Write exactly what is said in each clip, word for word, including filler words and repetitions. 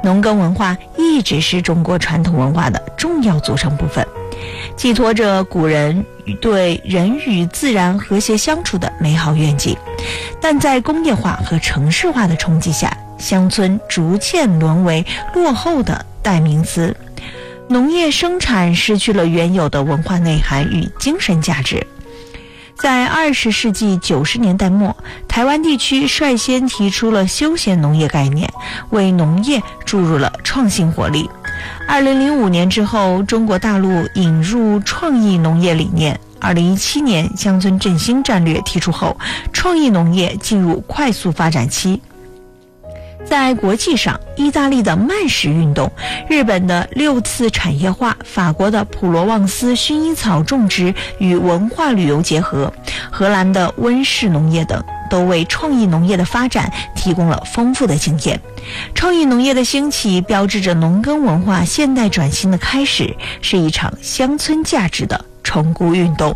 农耕文化一直是中国传统文化的重要组成部分，寄托着古人对人与自然和谐相处的美好愿景。但在工业化和城市化的冲击下，乡村逐渐沦为落后的代名词，农业生产失去了原有的文化内涵与精神价值。在二十世纪九十年代末，台湾地区率先提出了休闲农业概念，为农业注入了创新活力。二零零五年之后，中国大陆引入创意农业理念。二零一七年乡村振兴战略提出后，创意农业进入快速发展期。在国际上，意大利的慢食运动、日本的六次产业化、法国的普罗旺斯薰衣草种植与文化旅游结合、荷兰的温室农业等，都为创意农业的发展提供了丰富的经验。创意农业的兴起标志着农耕文化现代转型的开始，是一场乡村价值的重估运动。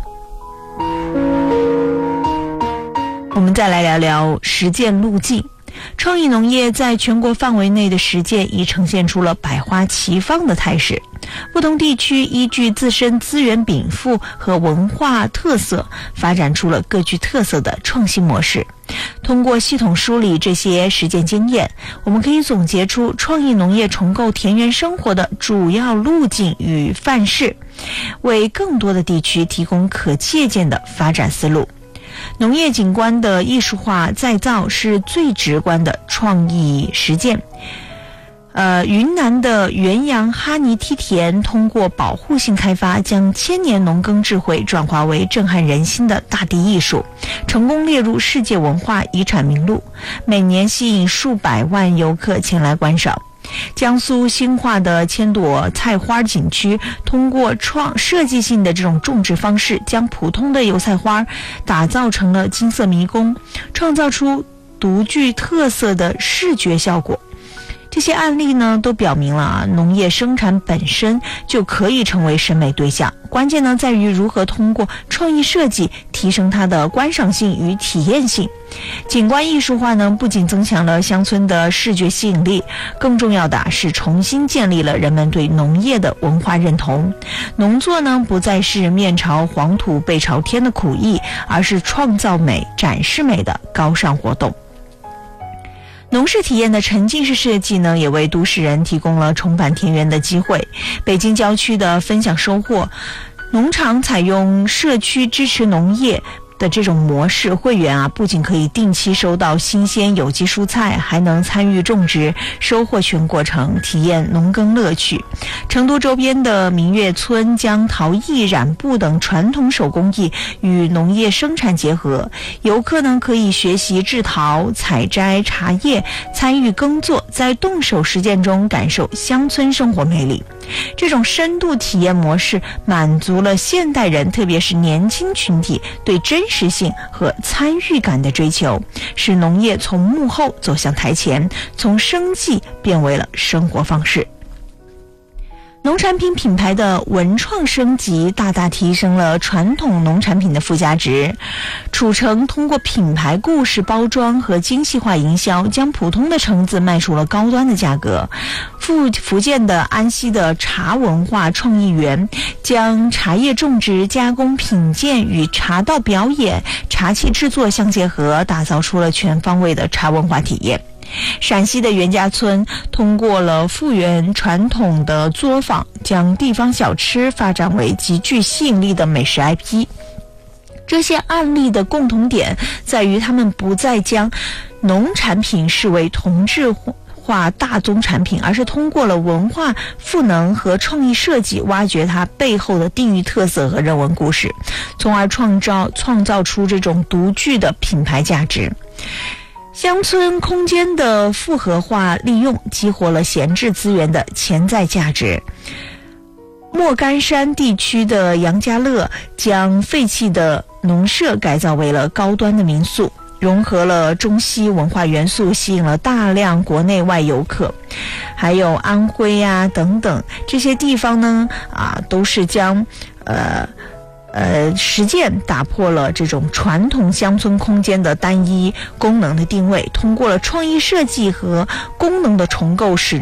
我们再来聊聊实践路径。创意农业在全国范围内的实践已呈现出了百花齐放的态势，不同地区依据自身资源禀赋和文化特色，发展出了各具特色的创新模式。通过系统梳理这些实践经验，我们可以总结出创意农业重构田园生活的主要路径与范式，为更多的地区提供可借鉴的发展思路。农业景观的艺术化再造是最直观的创意实践。呃，云南的元阳哈尼梯田通过保护性开发，将千年农耕智慧转化为震撼人心的大地艺术，成功列入世界文化遗产名录，每年吸引数百万游客前来观赏。江苏兴化的千朵菜花景区通过创设计性的这种种植方式，将普通的油菜花打造成了金色迷宫，创造出独具特色的视觉效果。这些案例呢，都表明了啊，农业生产本身就可以成为审美对象，关键呢在于如何通过创意设计提升它的观赏性与体验性。景观艺术化呢，不仅增强了乡村的视觉吸引力，更重要的是重新建立了人们对农业的文化认同。农作呢，不再是面朝黄土背朝天的苦役，而是创造美、展示美的高尚活动。农事体验的沉浸式设计呢，也为都市人提供了重返田园的机会。北京郊区的分享收获农场采用社区支持农业的这种模式，会员啊不仅可以定期收到新鲜有机蔬菜，还能参与种植，收获全过程，体验农耕乐趣。成都周边的明月村将陶艺、染布等传统手工艺与农业生产结合，游客呢可以学习制陶、采摘茶叶，参与耕作，在动手实践中感受乡村生活魅力。这种深度体验模式满足了现代人，特别是年轻群体对真实性和参与感的追求，使农业从幕后走向台前，从生计变为了生活方式。农产品品牌的文创升级大大提升了传统农产品的附加值。褚橙通过品牌故事包装和精细化营销，将普通的橙子卖出了高端的价格。福福建的安溪的茶文化创意园将茶叶种植、加工、品鉴与茶道表演、茶器制作相结合，打造出了全方位的茶文化体验。陕西的袁家村通过了复原传统的作坊，将地方小吃发展为极具吸引力的美食 I P。 这些案例的共同点在于，他们不再将农产品视为同质化大宗产品，而是通过了文化赋能和创意设计，挖掘它背后的地域特色和人文故事，从而创造创造出这种独具的品牌价值。乡村空间的复合化利用，激活了闲置资源的潜在价值。莫干山地区的杨家乐将废弃的农舍改造为了高端的民宿，融合了中西文化元素，吸引了大量国内外游客。还有安徽啊等等这些地方呢，啊都是将呃呃，实践打破了这种传统乡村空间的单一功能的定位，通过了创意设计和功能的重构，使